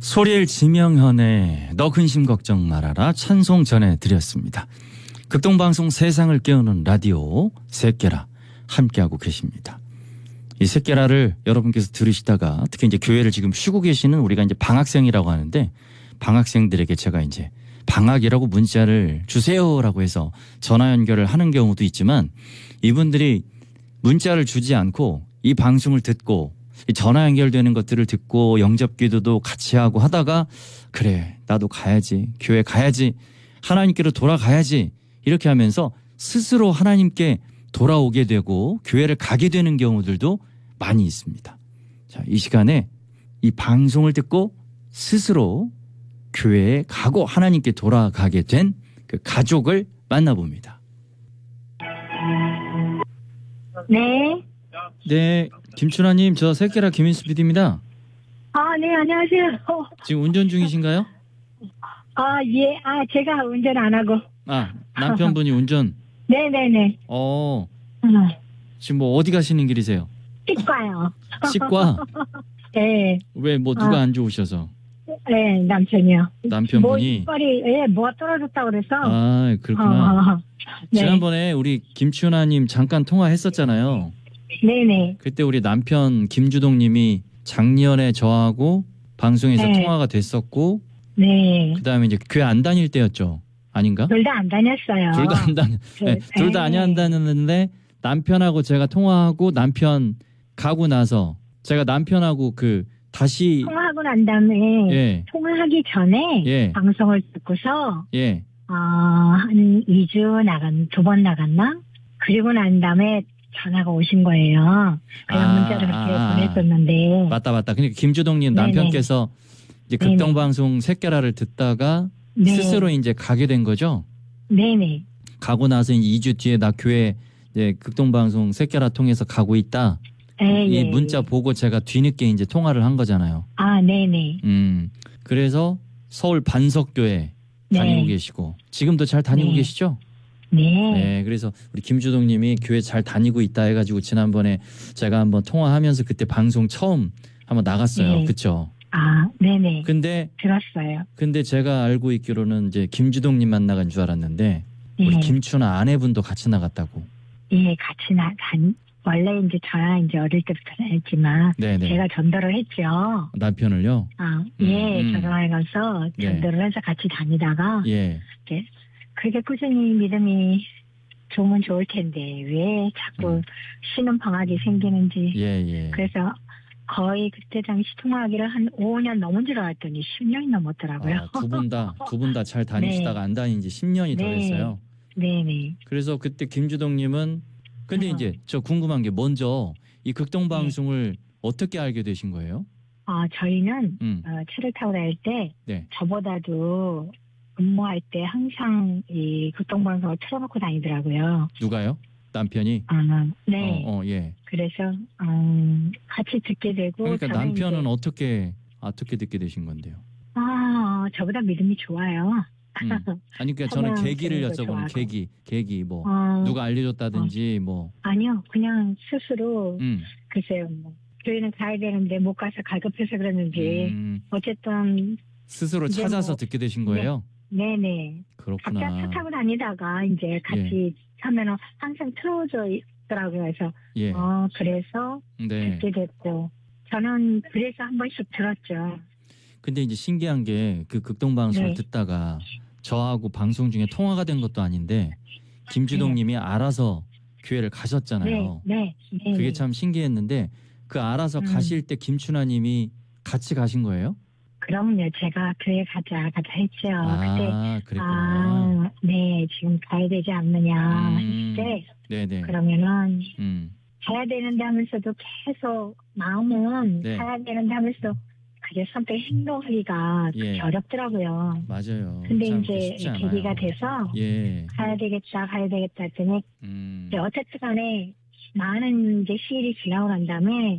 소리엘 지명현의 너 근심 걱정 말아라 찬송 전해드렸습니다. 극동방송 세상을 깨우는 라디오 셋깨라 함께하고 계십니다. 이 셋깨라를 여러분께서 들으시다가 특히 이제 교회를 지금 쉬고 계시는 우리가 이제 방학생이라고 하는데 방학생들에게 제가 이제 방학이라고 문자를 주세요라고 해서 전화 연결을 하는 경우도 있지만 이분들이 문자를 주지 않고 이 방송을 듣고 전화 연결되는 것들을 듣고 영접 기도도 같이 하고 하다가 그래 나도 가야지 교회 가야지 하나님께로 돌아가야지 이렇게 하면서 스스로 하나님께 돌아오게 되고 교회를 가게 되는 경우들도 많이 있습니다. 자, 이 시간에 이 방송을 듣고 스스로 교회에 가고 하나님께 돌아가게 된 그 가족을 만나봅니다. 네. 네, 김춘하님, 저 셋깨라 김인수 PD입니다. 아, 네, 안녕하세요. 지금 운전 중이신가요? 아, 예. 아, 제가 운전 안 하고. 아, 남편분이 운전. 네네네. 지금 뭐 어디 가시는 길이세요? 치과요. 치과? 네. 왜 뭐 누가 안 좋으셔서? 네, 남편이요. 남편분이? 이빨이, 예, 뭐가 떨어졌다고 그래서. 아, 그렇구나. 네. 지난번에 우리 김춘하님 잠깐 통화했었잖아요. 네네. 그때 우리 남편 김주동님이 작년에 저하고 방송에서 네. 통화가 됐었고, 네. 그 다음에 이제 교회 안 다닐 때였죠. 아닌가? 둘 다 안 다녔어요. 둘 다 안 다녔, 네, 둘 다 안 다녔는데 남편하고 제가 통화하고 남편 가고 나서 제가 남편하고 다시 통화하고 난 다음에. 예. 통화하기 전에. 예. 방송을 듣고서. 예. 한 2주 두 번 나갔나? 그리고 난 다음에 전화가 오신 거예요. 그냥 문자를 그렇게 보냈었는데. 맞다. 그러니까 김주동님 네네. 남편께서 이제 극동방송 셋깨라를 듣다가 네. 스스로 이제 가게 된 거죠? 네네. 가고 나서 이제 2주 뒤에 나 교회 이제 극동방송 셋깨라 통해서 가고 있다. 이 예. 문자 보고 제가 뒤늦게 이제 통화를 한 거잖아요. 아, 네네. 그래서 서울 반석교회 다니고 네. 계시고 지금도 잘 다니고 네. 계시죠? 네. 네, 그래서 우리 김주동님이 교회 잘 다니고 있다 해가지고 지난번에 제가 한번 통화하면서 그때 방송 처음 한번 나갔어요. 네. 그쵸? 아, 네네. 근데 들었어요. 제가 알고 있기로는 이제 김주동님만 나간 줄 알았는데 우리 네. 김춘하 아내분도 같이 나갔다고. 예, 같이 원래 이제 저야 이제 어릴 때부터 다녔지만 네네. 제가 전도를 했죠. 남편을요? 아, 예, 결혼해 가서 네. 전도를 해서 같이 다니다가 예. 이렇게 그렇게 꾸준히 믿음이 좋으면 좋을 텐데 왜 자꾸 쉬는 방학이 생기는지. 예. 그래서 거의 그때 당시 통화하기를 한 5년 넘은 줄 알았더니 10년이 넘었더라고요. 두 분 다 잘 다니시다가 네. 안 다닌 지 10년이 더 네. 됐어요. 네네. 그래서 그때 김주동님은 근데 이제 저 궁금한 게 먼저 이 극동방송을 어떻게 알게 되신 거예요? 저희는 차를 타고 다닐 때 네. 저보다도 근무할 때 항상 이 극동방송을 틀어놓고 다니더라고요. 누가요? 남편이? 네. 예. 그래서 같이 듣게 되고. 그러니까 저는 남편은 이제, 어떻게 듣게 되신 건데요? 저보다 믿음이 좋아요. 아니 그러니까 저는 계기를 여쭤보는 계기 뭐 누가 알려줬다든지 뭐. 아니요, 그냥 스스로 글쎄요, 뭐 교회는 가야 되는데 못 가서 갈급해서 그랬는지 어쨌든 스스로 찾아서 듣게 되신 거예요? 네네. 그렇구나. 각자 차 타고 다니다가 이제 같이 하면은 항상 틀어져 있더라고요. 그래서 예. 그래서 네. 듣게 됐고 저는 그래서 한 번씩 들었죠. 근데 이제 신기한 게 그 극동방송을 네. 듣다가 저하고 방송 중에 통화가 된 것도 아닌데 김주동님이 알아서 교회를 가셨잖아요. 네. 그게 참 신기했는데 그 알아서 가실 때 김춘하님이 같이 가신 거예요? 그럼요. 제가 교회 가자 했죠. 아, 그때 그랬구나. 네, 지금 가야 되지 않느냐 했을 때 네네. 그러면은 가야 되는데 하면서도 계속 마음은 네. 가야 되는데 하면서 그게 선뜻 행동하기가 예. 어렵더라고요. 맞아요. 근데 참 이제 쉽지 않아요. 계기가 돼서 예. 가야 되겠다 했더니 이제 어쨌든 간에 많은 이제 시일이 지나고 난 다음에